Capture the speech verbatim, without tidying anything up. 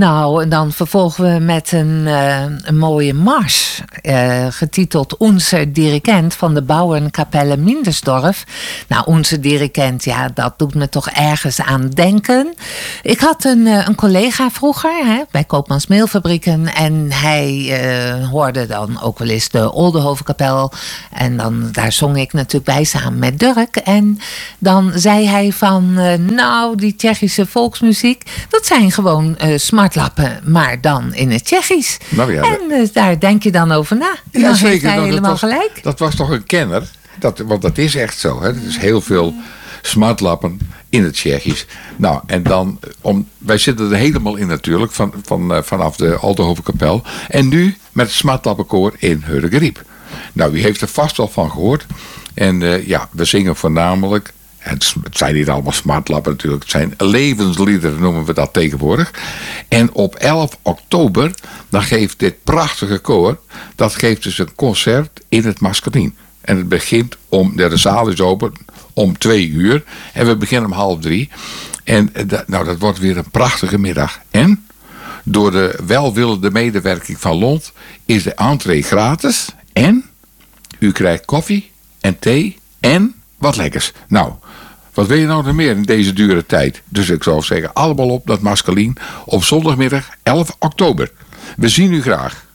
Nou, en dan vervolgen we met een, uh, een mooie mars. Uh, getiteld Onze Dirigent van de Bouwenkapelle Mindersdorf. Nou, onze dirigent, ja, dat doet me toch ergens aan denken. Ik had een, uh, een collega vroeger hè, bij Koopmans Meelfabrieken. En hij uh, hoorde dan ook wel eens de Oldenhovenkapel. En dan, daar zong ik natuurlijk bij samen met Dirk. En dan zei hij van, uh, nou, die Tsjechische volksmuziek, dat zijn gewoon uh, smartlappen, maar dan in het Tsjechisch. Nou ja, en uh, daar denk je dan over na. Ja, dan zeker. heeft hij dat, helemaal dat was, gelijk. Dat was toch een kenner? Dat, want dat is echt zo. Hè? Er is heel veel smartlappen in het Tsjechisch. Nou, en dan, om, wij zitten er helemaal in natuurlijk, van, van, uh, vanaf de Oldenhovenkapel. En nu met het smartlappenkoor in Hurgeriep. Nou, u heeft er vast wel van gehoord. En uh, ja, we zingen voornamelijk, het zijn niet allemaal smartlappen natuurlijk, het zijn levensliederen noemen we dat tegenwoordig. En op elf oktober, dan geeft dit prachtige koor, dat geeft dus een concert in het Maskelien. En het begint om, de zaal is open om twee uur en we beginnen om half drie. En nou, dat wordt weer een prachtige middag. En door de welwillende medewerking van Lont is de entree gratis en u krijgt koffie en thee en wat lekkers. Nou, wat wil je nou nog meer in deze dure tijd? Dus ik zou zeggen, allemaal op dat Maskelien op zondagmiddag elf oktober. We zien u graag.